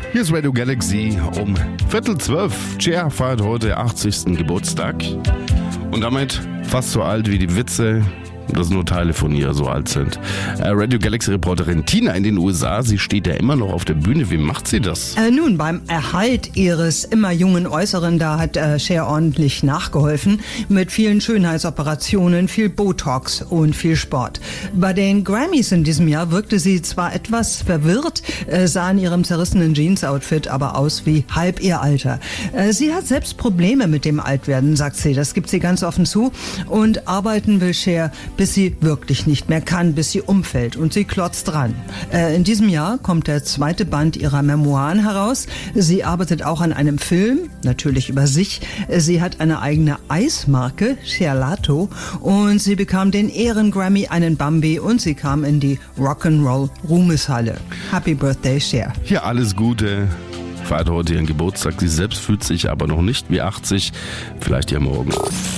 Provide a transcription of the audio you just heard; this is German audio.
Hier ist Radio Galaxy um 11:45. Cher feiert heute 80. Geburtstag und damit fast so alt wie die Witze, dass nur Teile von ihr so alt sind. Radio Galaxy-Reporterin Tina in den USA, sie steht ja immer noch auf der Bühne. Wie macht sie das? Nun, beim Erhalt ihres immer jungen Äußeren, da hat Cher ordentlich nachgeholfen. Mit vielen Schönheitsoperationen, viel Botox und viel Sport. Bei den Grammys in diesem Jahr wirkte sie zwar etwas verwirrt, sah in ihrem zerrissenen Jeans-Outfit aber aus wie halb ihr Alter. Sie hat selbst Probleme mit dem Altwerden, sagt sie. Das gibt sie ganz offen zu. Und arbeiten will Cher, bis sie wirklich nicht mehr kann, bis sie umfällt, und sie klotzt dran. In diesem Jahr kommt der zweite Band ihrer Memoiren heraus. Sie arbeitet auch an einem Film, natürlich über sich. Sie hat eine eigene Eismarke, Cherlato, und sie bekam den Ehren-Grammy, einen Bambi, und sie kam in die Rock'n'Roll-Ruhmeshalle. Happy Birthday, Cher. Ja, alles Gute. Feiert heute ihren Geburtstag. Sie selbst fühlt sich aber noch nicht wie 80. Vielleicht ja morgen.